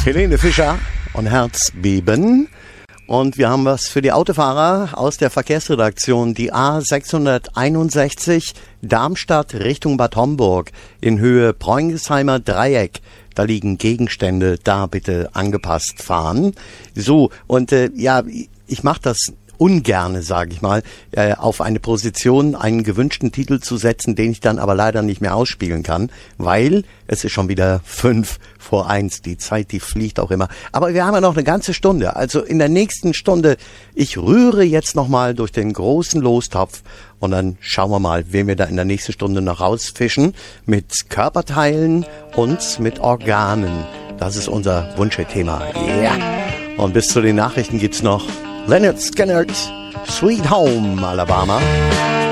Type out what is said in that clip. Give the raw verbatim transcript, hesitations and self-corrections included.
Helene Fischer und Herzbeben. Und wir haben was für die Autofahrer aus der Verkehrsredaktion. Die A sechshunderteinundsechzig Darmstadt Richtung Bad Homburg in Höhe Preungesheimer Dreieck. Da liegen Gegenstände, da bitte angepasst fahren. So, und äh, ja, ich mache das ungerne, sage ich mal, äh, auf eine Position einen gewünschten Titel zu setzen, den ich dann aber leider nicht mehr ausspielen kann, weil es ist schon wieder fünf vor eins. Die Zeit, die fliegt auch immer. Aber wir haben ja noch eine ganze Stunde. Also in der nächsten Stunde, ich rühre jetzt nochmal durch den großen Lostopf und dann schauen wir mal, wen wir da in der nächsten Stunde noch rausfischen mit Körperteilen und mit Organen. Das ist unser Wunschthema. Ja. Yeah. Und bis zu den Nachrichten gibt's noch Lynyrd Skynyrd, Sweet Home Alabama.